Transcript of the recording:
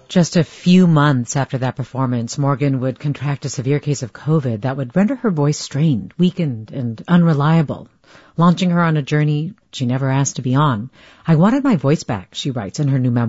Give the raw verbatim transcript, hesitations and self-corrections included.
Just a few months after that performance, Morgan would contract a severe case of COVID that would render her voice strained, weakened, and unreliable, launching her on a journey she never asked to be on. I wanted my voice back, she writes in her new memoir.